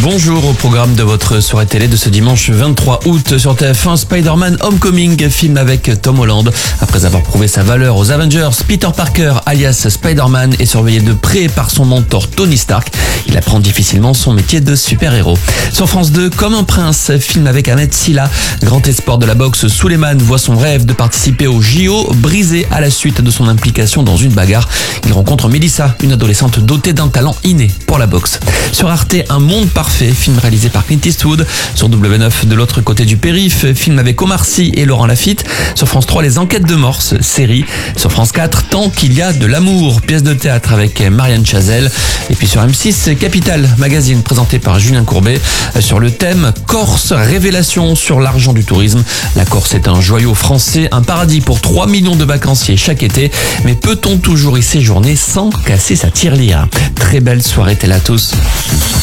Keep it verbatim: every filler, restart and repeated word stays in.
Bonjour, au programme de votre soirée télé de ce dimanche vingt-trois août sur T F un, Spider-Man Homecoming, film avec Tom Holland. Après avoir prouvé sa valeur aux Avengers, Peter Parker, alias Spider-Man, est surveillé de près par son mentor Tony Stark. Il apprend difficilement son métier de super-héros. Sur France deux, Comme un prince, film avec Ahmed Silla. Grand espoir de la boxe, Souleymane voit son rêve de participer au J O brisé à la suite de son implication dans une bagarre. Il rencontre Mélissa, une adolescente dotée d'un talent inné pour la boxe. Sur Arte, Un monde parfait, film réalisé par Clint Eastwood. Sur W neuf, De l'autre côté du périph', film avec Omar Sy et Laurent Lafitte. Sur France trois, Les enquêtes de Morse, série. Sur France quatre, Tant qu'il y a de l'amour, pièce de théâtre avec Marianne Chazelle. Et puis sur M six, Capital, magazine présenté par Julien Courbet, sur le thème Corse, révélation sur l'argent du tourisme. La Corse est un joyau français, un paradis pour trois millions de vacanciers chaque été. Mais peut-on toujours y séjourner sans casser sa tirelire? Très belle soirée télé à tous.